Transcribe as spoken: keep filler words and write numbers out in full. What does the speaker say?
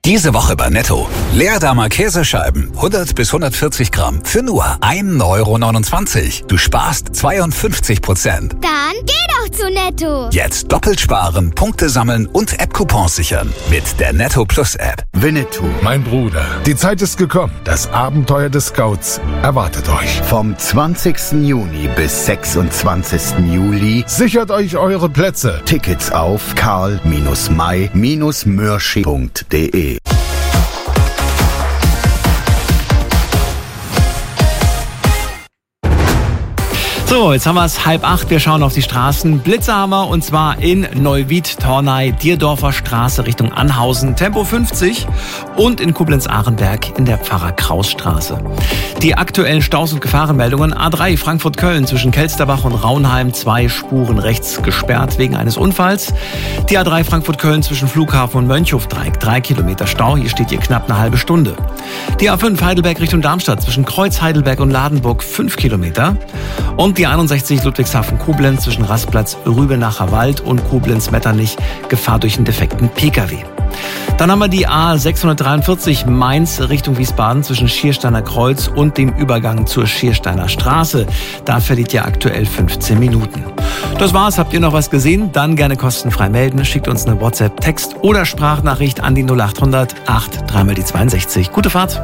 Diese Woche bei Netto. Leerdammer Käsescheiben, hundert bis hundertvierzig Gramm für nur ein Euro neunundzwanzig. Du sparst zweiundfünfzig Prozent. Dann geh doch zu Netto. Jetzt doppelt sparen, Punkte sammeln und App-Coupons sichern mit der Netto Plus App. Winnetou. Mein Bruder, die Zeit ist gekommen. Das Abenteuer des Scouts erwartet euch. Vom zwanzigsten Juni bis sechsundzwanzigsten Juli Sichert euch eure Plätze. Tickets auf karl May Mörsching punkt de. So, jetzt haben wir es halb acht. Wir schauen auf die Straßen. Blitze haben wir, und zwar in Neuwied, Tornay, Dierdorfer Straße Richtung Anhausen, Tempo fünfzig, und in Koblenz-Ahrenberg in der Pfarrer-Kraus-Straße. Die aktuellen Staus- und Gefahrenmeldungen: A drei Frankfurt-Köln zwischen Kelsterbach und Raunheim, zwei Spuren rechts gesperrt wegen eines Unfalls. Die A drei Frankfurt-Köln zwischen Flughafen und Mönchhofdreieck, drei Kilometer Stau. Hier steht hier knapp eine halbe Stunde. Die A fünf Heidelberg Richtung Darmstadt zwischen Kreuz Heidelberg und Ladenburg, fünf Kilometer. Und die einundsechzig Ludwigshafen-Koblenz zwischen Rastplatz Rübenacher Wald und Koblenz-Metternich, Gefahr durch einen defekten Pkw. Dann haben wir die A sechshundertdreiundvierzig Mainz Richtung Wiesbaden zwischen Schiersteiner Kreuz und dem Übergang zur Schiersteiner Straße. Da verliert ihr aktuell fünfzehn Minuten. Das war's. Habt ihr noch was gesehen? Dann gerne kostenfrei melden. Schickt uns eine WhatsApp, Text oder Sprachnachricht an die null acht hundert acht, dreimal die zweiundsechzig. Gute Fahrt.